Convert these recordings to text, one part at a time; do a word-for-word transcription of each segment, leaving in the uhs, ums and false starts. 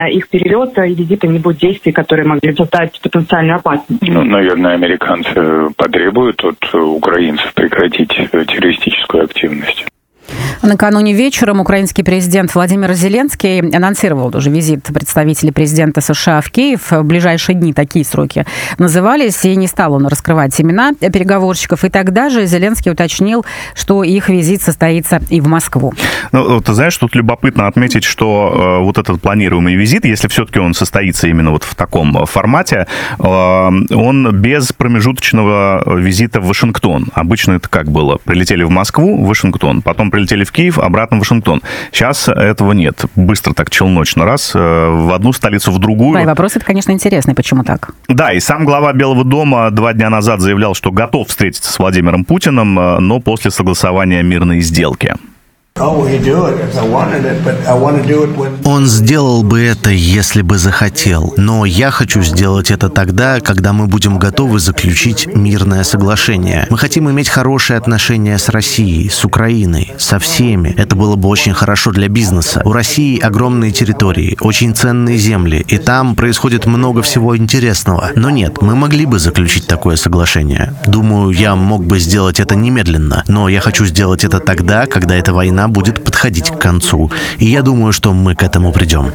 их перелета и визита не будет действий, которые могли создать потенциальную опасность. Ну, наверное, американцы потребуют от украинцев прекратить террористическую активность. Накануне вечером украинский президент Владимир Зеленский анонсировал уже визит представителей президента США в Киев. В ближайшие дни такие сроки назывались, и не стал он раскрывать имена переговорщиков. И тогда же Зеленский уточнил, что их визит состоится и в Москву. Ну, ты знаешь, тут любопытно отметить, что э, вот этот планируемый визит, если все-таки он состоится именно вот в таком формате, э, он без промежуточного визита в Вашингтон. Обычно это как было? Прилетели в Москву, в Вашингтон, потом прилетели в Киев, обратно в Вашингтон. Сейчас этого нет. Быстро так челночно раз, в одну столицу, в другую. Да, и вопрос это, конечно, интересный. Почему так? Да, и сам глава Белого дома два дня назад заявлял, что готов встретиться с Владимиром Путиным, но после согласования мирной сделки. Он сделал бы это, если бы захотел. Но я хочу сделать это тогда, когда мы будем готовы заключить мирное соглашение. Мы хотим иметь хорошие отношения с Россией, с Украиной, со всеми. Это было бы очень хорошо для бизнеса. У России огромные территории, очень ценные земли, и там происходит много всего интересного. Но нет, мы могли бы заключить такое соглашение. Думаю, я мог бы сделать это немедленно, но я хочу сделать это тогда, когда эта война будет подходить к концу. И я думаю, что мы к этому придем.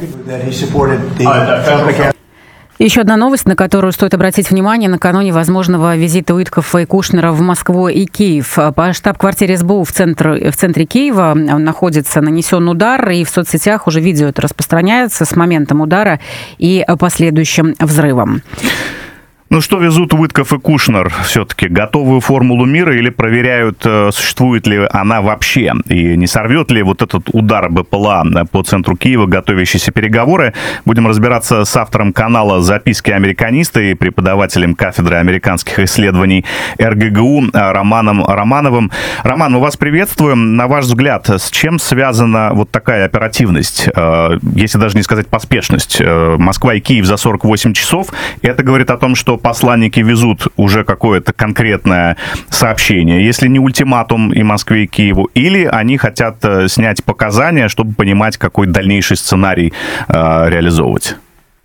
Еще одна новость, на которую стоит обратить внимание. Накануне возможного визита Уиткоффа и Кушнера в Москву и Киев. По штаб-квартире СБУ в, центр, в центре Киева находится нанесен удар, и в соцсетях уже видео это распространяется с моментом удара и последующим взрывом. Ну что везут Уиткофф и Кушнер все-таки? Готовую формулу мира или проверяют, существует ли она вообще? И не сорвет ли вот этот удар БПЛА по центру Киева готовящиеся переговоры? Будем разбираться с автором канала «Записки американиста» и преподавателем кафедры американских исследований эр гэ гэ у Романом Романовым. Роман, мы вас приветствуем. На ваш взгляд, с чем связана вот такая оперативность, если даже не сказать поспешность? Москва и Киев за сорок восемь часов. Это говорит о том, что посланники везут уже какое-то конкретное сообщение, если не ультиматум и Москве, и Киеву, или они хотят снять показания, чтобы понимать, какой дальнейший сценарий э, реализовывать?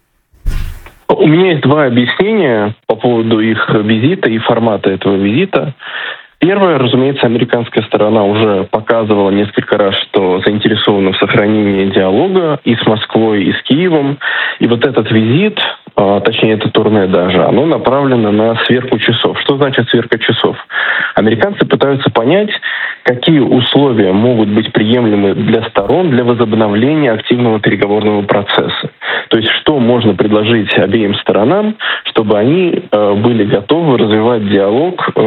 У меня есть два объяснения по поводу их визита и формата этого визита. Первое, разумеется, американская сторона уже показывала несколько раз, что заинтересована в сохранении диалога и с Москвой, и с Киевом. И вот этот визит, точнее, это турне даже, оно направлено на сверку часов. Что значит сверка часов? Американцы пытаются понять, какие условия могут быть приемлемы для сторон для возобновления активного переговорного процесса. То есть, что можно предложить обеим сторонам, чтобы они э, были готовы развивать диалог э,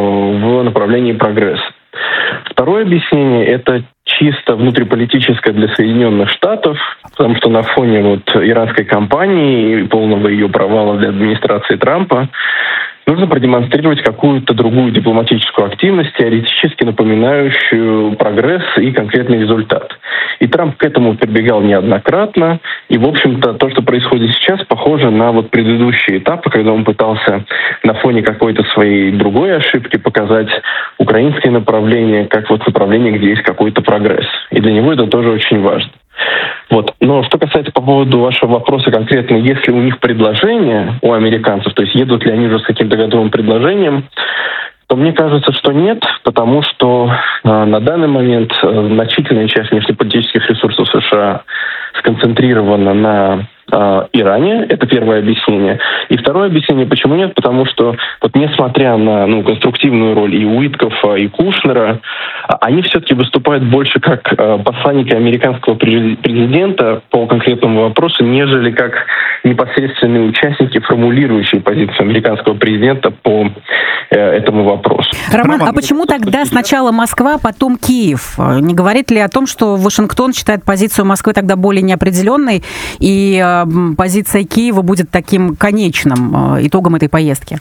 в направлении прогресса. Второе объяснение – это чисто внутриполитическое для Соединенных Штатов, потому что на фоне вот иранской кампании и полного ее провала для администрации Трампа нужно продемонстрировать какую-то другую дипломатическую активность, теоретически напоминающую прогресс и конкретный результат. И Трамп к этому прибегал неоднократно. И, в общем-то, то, что происходит сейчас, похоже на вот предыдущие этапы, когда он пытался на фоне какой-то своей другой ошибки показать украинское направление как вот направление, где есть какой-то прогресс. И для него это тоже очень важно. Вот. Но что касается по поводу вашего вопроса конкретно, если у них предложение у американцев, то есть едут ли они уже с каким-то готовым предложением, то мне кажется, что нет, потому что э, на данный момент э, значительная часть внешнеполитических ресурсов США сконцентрирована на э, Иране. Это первое объяснение. И второе объяснение, почему нет, потому что вот несмотря на ну, конструктивную роль и Уиткоффа, и Кушнера, они все-таки выступают больше как э, посланники американского президента по конкретному вопросу, нежели как непосредственные участники, формулирующие позицию американского президента по э, этому вопросу. Роман, а почему тогда сначала Москва, потом Киев? Не говорит ли о том, что Вашингтон считает позицию Москвы тогда более неопределенной, и э, позиция Киева будет таким конечным э, итогом этой поездки?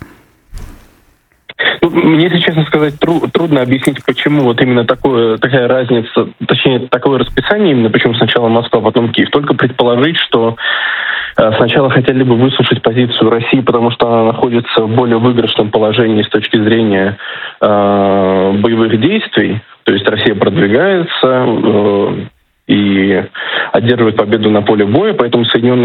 Мне, если честно сказать, тру- трудно объяснить, почему вот именно такое, такая разница, точнее, такое расписание, именно почему сначала Москва, потом Киев. Только предположить, что э, сначала хотели бы выслушать позицию России, потому что она находится в более выигрышном положении с точки зрения э, боевых действий. То есть Россия продвигается, э, и одерживает победу на поле боя, поэтому Соединенные